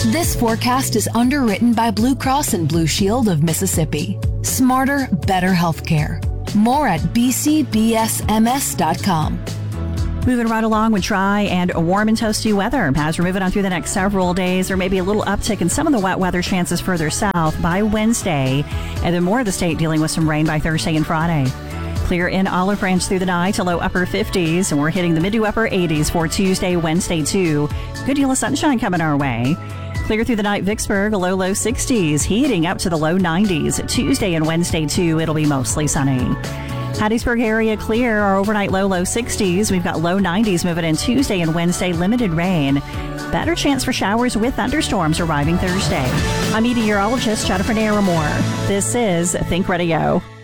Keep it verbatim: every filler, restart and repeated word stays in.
This forecast is underwritten by Blue Cross and Blue Shield of Mississippi. Smarter, better healthcare. More at b c b s m s dot com. Moving right along with dry and warm and toasty weather. As we're moving on through the next several days, there may be a little uptick in some of the wet weather chances further south by Wednesday, and then more of the state dealing with some rain by Thursday and Friday. Clear in Olive Branch through the night to low upper fifties, and we're hitting the mid to upper eighties for Tuesday, Wednesday too. Good deal of sunshine coming our way. Clear through the night, Vicksburg, a low, low sixties, heating up to the low nineties. Tuesday and Wednesday too, it'll be mostly sunny. Hattiesburg area clear, our overnight low, low sixties. We've got low nineties moving in Tuesday and Wednesday, limited rain. Better chance for showers with thunderstorms arriving Thursday. I'm meteorologist Jennifer Naramore. This is Think Radio.